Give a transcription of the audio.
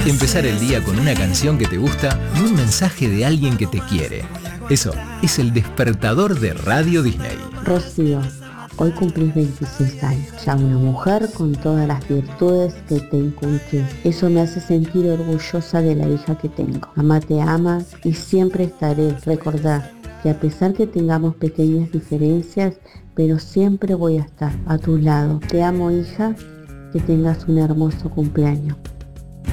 Empezar el día con una canción que te gusta y un mensaje de alguien que te quiere. Eso es el despertador de Radio Disney. Rocío, hoy cumplís 26 años, ya una mujer con todas las virtudes que te inculqué. Eso me hace sentir orgullosa de la hija que tengo. Mamá te ama y siempre estaré. Recordá que a pesar que tengamos pequeñas diferencias, pero siempre voy a estar a tu lado. Te amo, hija, que tengas un hermoso cumpleaños.